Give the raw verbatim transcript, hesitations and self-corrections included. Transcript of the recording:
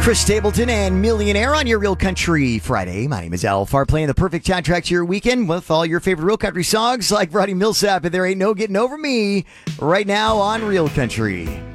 Chris Stapleton and Millionaire on your Real Country Friday. My name is Al Farr, playing the perfect soundtrack to your weekend with all your favorite Real Country songs like Roddy Millsap and There Ain't No Getting Over Me right now on Real Country.